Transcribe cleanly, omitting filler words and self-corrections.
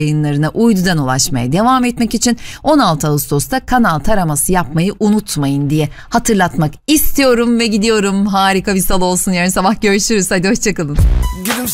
yayınlarına uydudan ulaşmaya devam etmek için 16 Ağustos'ta kanal taraması yapmayı unutmayın diye hatırlatmak istiyorum ve gidiyorum. Harika bir salı olsun, yarın sabah görüşürüz. Hadi hoşçakalın.